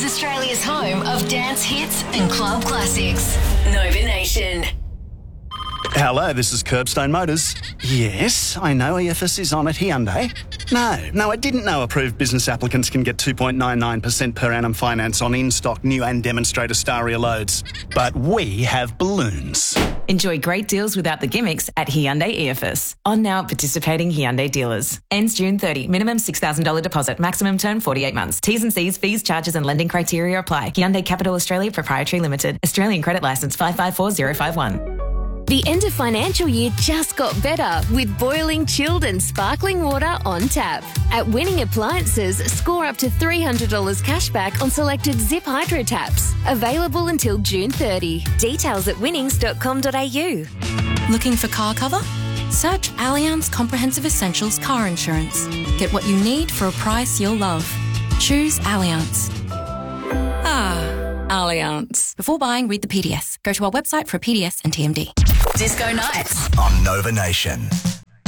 Australia's home of dance hits and club classics. Nova Nation. Hello, this is Curbstone Motors. Yes, I know EFS is on at Hyundai. No, I didn't know approved business applicants can get 2.99% per annum finance on in-stock new and demonstrator Staria loads. But we have balloons. Enjoy great deals without the gimmicks at Hyundai EFS. On now at participating Hyundai dealers. Ends June 30. Minimum $6,000 deposit. Maximum term 48 months. T's and C's, fees, charges and lending criteria apply. Hyundai Capital Australia Proprietary Limited. Australian Credit Licence 554051. The end of financial year just got better with boiling, chilled and sparkling water on tap. At Winning Appliances, score up to $300 cash back on selected Zip Hydro taps. Available until June 30. Details at winnings.com.au. Looking for car cover? Search Allianz Comprehensive Essentials Car Insurance. Get what you need for a price you'll love. Choose Allianz. Allianz. Before buying, read the PDS. Go to our website for a PDS and TMD. Disco Nights on Nova Nation.